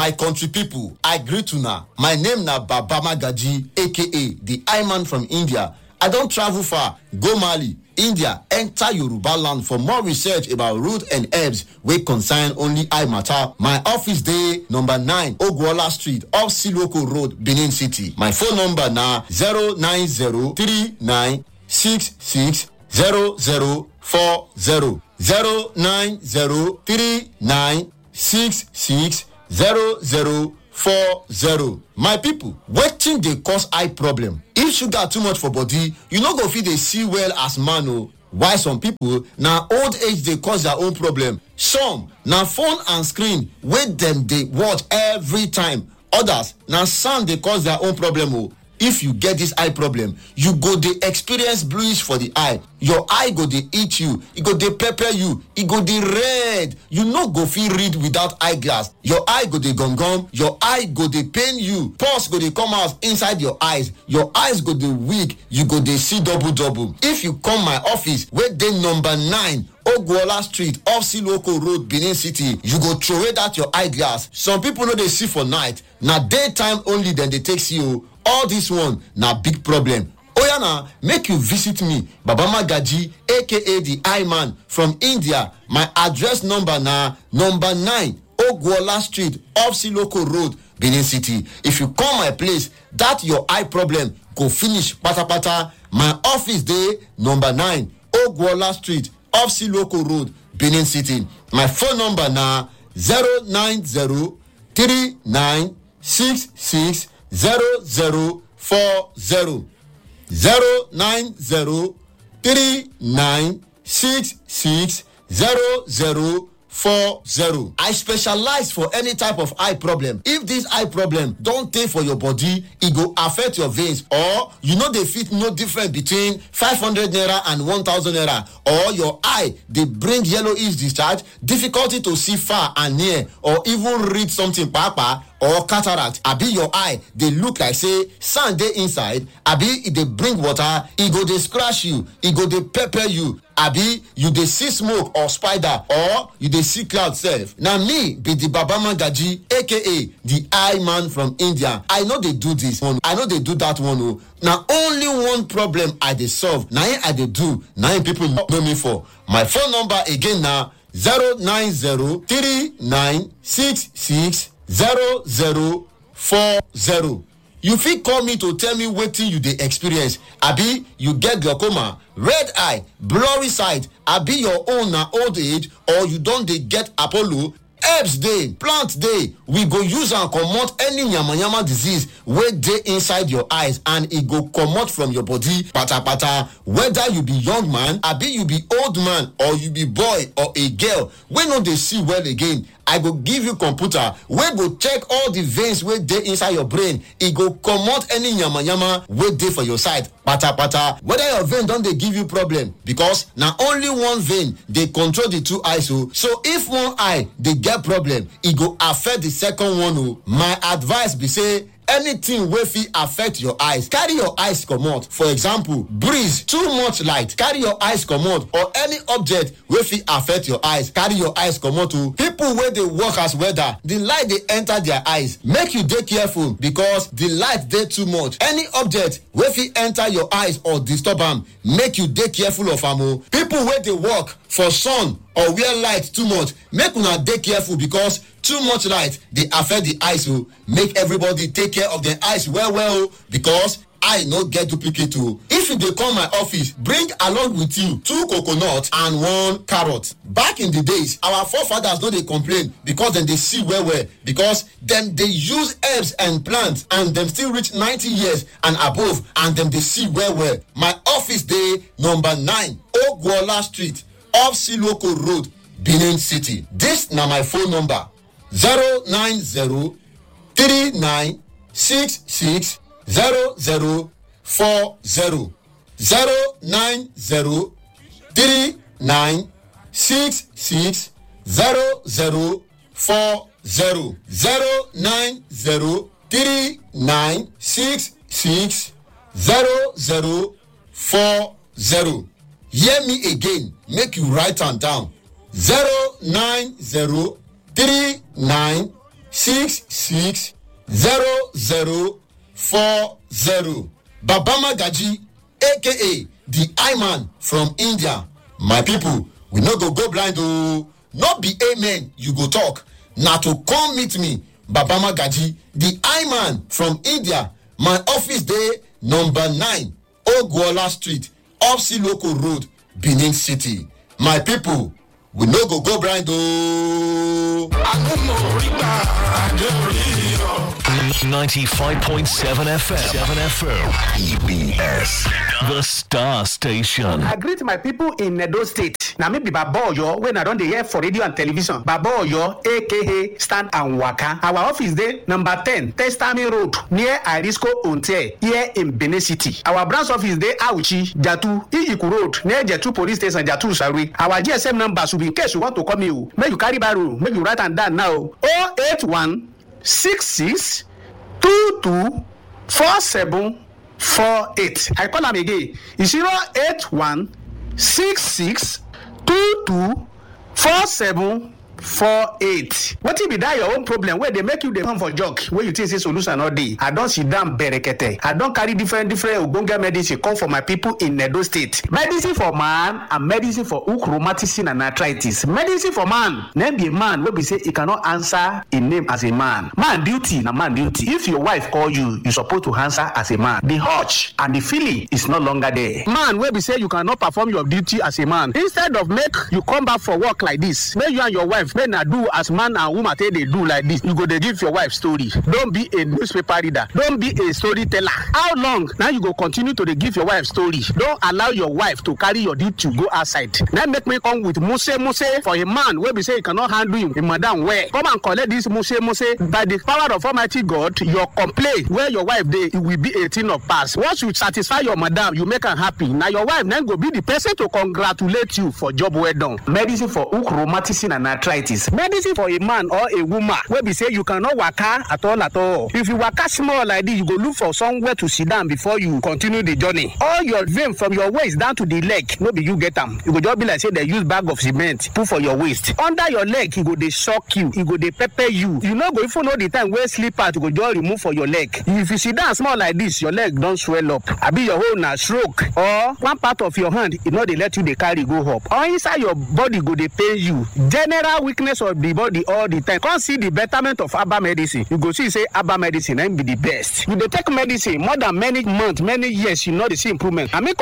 My country people, I greet una. My name na Baba Magaji, aka the I-Man from India. I don travel far, go Mali, India, enter Yoruba land for more research about root and herbs wey concern only eye matter. My office dey number 9 Ogwola Street, off Siloko Road, Benin City. My phone number na 09039660040. 09039660040. My people, wetin dey cause eye problem? If sugar too much for body, you no go fit dey see well as man o. While some people na old age dey cause their own problem. Some na phone and screen wey dem dey watch every time. Others na sound dey cause their own problem o. If you get this eye problem, you go dey experience bluish for the eye. Your eye go dey itch you, e go dey pepper you, e go dey red. You no go fit read without eyeglass. Your eye go dey gum, your eye go dey pain you, pus go dey come out inside your eyes, your eyes go dey weak, you go dey see double. If you come my office wey dey number 9 Ogwola Street, off Siloko Road, Benin City, you go throway that your eyeglass. Some people no dey see for night, na daytime only dem dey take see o. All this one na big problem. Oya na, make you visit me, Baba Magaji, aka the I-Man from India. My address number na number 9 Ogwola Street, off Siloko Road, Benin City. If you come my place, that your eye problem go finish patapata. My office dey number 9 Ogwola Street, off Siloko Road, Benin City. My phone number na 09039660040. 09039660040. I specialize for any type of eye problem. If this eye problem don tey for your body, e go affect your veins, or you no dey fit know difference between 500 naira and 1000 naira, or your eye dey bring yellowish discharge, difficulty to see far and near, or even read something kpakpa, or cataract. Abi your eye dey look like say sand dey inside, abi e dey bring water, e go dey scratch you, e go dey pepper you, abi you dey see smoke or spider, or you dey see cloud sef. Na me be the Baba Magaji, aka the I-Man from India. I no dey do this one, I no dey do that one o. Na only one problem I dey solve, na im I dey do, na im people know me for. My phone number again na 09039660040. You fit call me to tell me wetin you dey experience. Abi you get glaucoma, red eye, blurry sight, abi your own na old age, or you don dey get Apollo. Herbs dey, plant dey, we go use am comot any yamayama disease wey dey inside your eyes, and e go comot from your body patapata. Whether you be young man, abi you be old man, or you be boy or a girl wey no dey see well again, I go give you computer wey go check all the veins wey dey inside your brain. E go comot any yamayama wey dey for your side patapata. Whether your vein don dey give you problem, because na only one vein dey control the two eyes o. So if one eye dey get problem, e go affect the second one o. My advice be say, anything wey fit affect your eyes, carry your eyes comot. For example, breeze, too much light, carry your eyes comot. Or any object wey fit affect your eyes, carry your eyes comot o. People wey dey work as welder, the light dey enter their eyes. Make you dey careful, because the light dey too much. Any object wey fit enter your eyes or disturb am, make you dey careful of am o. People wey dey work for sun or wear light too much, make una dey careful, because too much light dey affect the eyes o. Make everybody take care of their eyes well o, because eye no get duplicate o. If you dey come my office, bring along with you 2 coconut and 1 carrot. Back in the days, our forefathers no dey complain because dem dey see well, because dem dey use herbs and plants, and dem still reach 90 years and above, and dem dey see well. My office dey number 9 Ogwola Street, off Siloko Road, Benin City. This na my phone number: 09039660040. 09039660040. Hear me again, make you write am down: 09039 660040. Baba Magaji, aka the eye man from India. My people, we no go blind oh. Not be amen you go talk. Now to come meet me, Baba Magaji, the eye man from India. My office day number 9 Ogwola Street, Opsiloko Road, Benin City. My people, we no go blind oh. 95.7 FM. EBS, the Star Station. I greet my people in Edo State. Now me be Baba Oyo when I don dey hear for radio and television. Baba Oyo, aka Stand and Waka. Our office dey number 10 Testami Road near Arisco Onte here in Benin City. Our branch office dey Auchi, Jatu, Iyiku Road near Jatu Police Station, Jatu Sarwe. Our GSM number should be in case you want to call me. Make you carry baro, make you write am down now. 081 66 22 47 48. I call am again. It's 081 66 22 47 48. Wetin be that your own problem wey dey make you dey come for jog wey you think say solution no dey? I don sit down berekete. I don carry different ogbonge medicine come for my people in Edo State. Medicine for man and medicine for hook, rheumatism and arthritis. Medicine for man, name be a man wey be say he cannot answer a name as a man. Man duty na man duty. If your wife call you, you suppose to answer as a man. The urge and the feeling is no longer there. Man wey be say you cannot perform your duty as a man. Instead of make you come back for work like this, make you and your wife make na do as man and woman take dey do like this, you go dey give your wife story. Don't be a newspaper reader, don't be a storyteller. How long now you go continue to dey give your wife story? Don't allow your wife to carry your duty to go outside. Now make me come with muse for a man wey be say he cannot handle him madam well. Come and collect this muse by the power of Almighty God. Your complaint where your wife dey, it will be a thing of past. Once you satisfy your madam, you make her happy. Now your wife then go be the person to congratulate you for job well done. Medicine for hook, rheumatism and arthritis. Medicine for a man or a woman wey be say you cannot waka at all. If you waka small like this, you go look for somewhere to sit down before you continue the journey. All your vein from your waist down to the leg, no be you get am. You go just be like say they use bag of cement put for your waist. Under your leg, e go dey shock you, e go dey pepper you. You no go even know the time wey slipper to go just remove for your leg. If you sit down small like this, your leg don swell up. Abi your whole na stroke or one part of your hand e no dey let you dey carry go up. Or inside your body go dey pain you. General weakness of the body all the time. Come see the betterment of herbal medicine. You go see say herbal medicine ain't be the best. You dey take medicine more than many months, many years, you know the see improvement. I mean